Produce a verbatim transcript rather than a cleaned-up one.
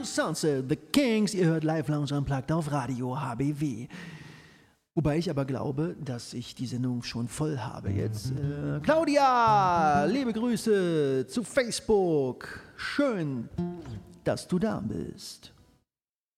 Sunset, The Kings. Ihr hört Live Lounge Unplugged auf Radio H B W. Wobei ich aber glaube, dass ich die Sendung schon voll habe jetzt. Äh, Claudia, liebe Grüße zu Facebook. Schön, dass du da bist.